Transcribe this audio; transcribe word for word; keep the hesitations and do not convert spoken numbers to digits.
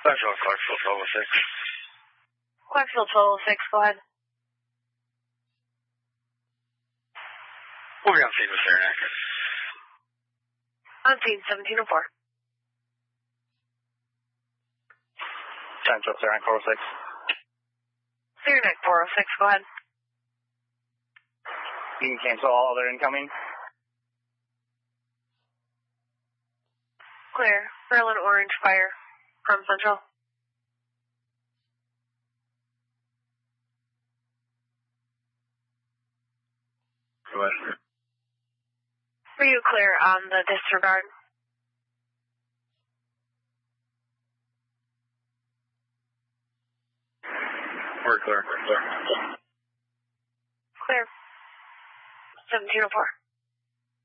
Clarksville, Clarksville, twelve oh six. Clarksville, twelve oh six, go ahead. We'll be on scene with Sarah Accurate. On scene, seventeen oh four. Time's up there on four oh six. Saranac, four oh six, go ahead. You can cancel all other incoming. Clear. Berlin Orange fire from Central. Go ahead. Were you clear on the disregard? We're clear. We're clear. Clear. seventeen oh four.